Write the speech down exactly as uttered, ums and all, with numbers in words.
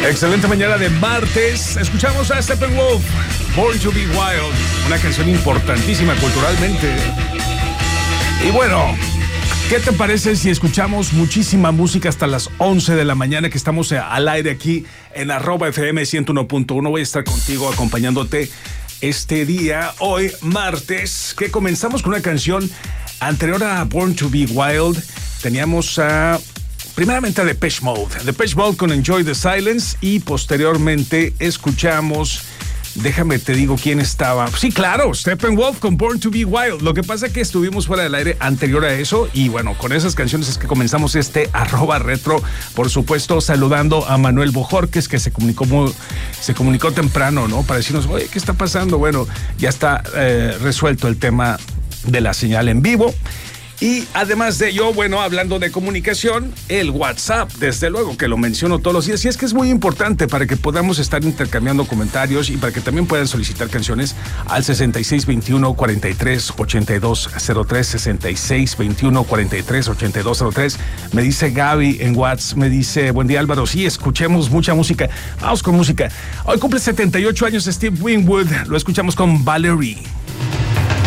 Excelente mañana de martes. Escuchamos a Steppenwolf, Born to Be Wild, una canción importantísima culturalmente. Y bueno, ¿qué te parece si escuchamos muchísima música hasta las once de la mañana, que estamos al aire aquí en arroba F M ciento uno punto uno? Voy a estar contigo acompañándote este día, hoy martes, que comenzamos con una canción anterior a Born to Be Wild. Teníamos a... primeramente a Depeche Mode, Depeche Mode con Enjoy the Silence, y posteriormente escuchamos, déjame te digo quién estaba. Sí, claro, Steppenwolf con Born to Be Wild. Lo que pasa es que estuvimos fuera del aire anterior a eso, y bueno, con esas canciones es que comenzamos este arroba retro. Por supuesto, saludando a Manuel Bojorques, que se comunicó muy, se comunicó temprano, ¿no? Para decirnos, oye, ¿qué está pasando? Bueno, ya está eh, resuelto el tema de la señal en vivo. Y además de ello, bueno, hablando de comunicación, el WhatsApp, desde luego que lo menciono todos los días, y es que es muy importante para que podamos estar intercambiando comentarios y para que también puedan solicitar canciones al sesenta y seis veintiuno cuarenta y tres ochenta y dos cero tres, sesenta y seis veintiuno cuarenta y tres ochenta y dos cero tres. Me dice Gaby en WhatsApp, me dice, buen día Álvaro, sí, escuchemos mucha música. Vamos con música. Hoy cumple setenta y ocho años Steve Winwood, lo escuchamos con Valerie.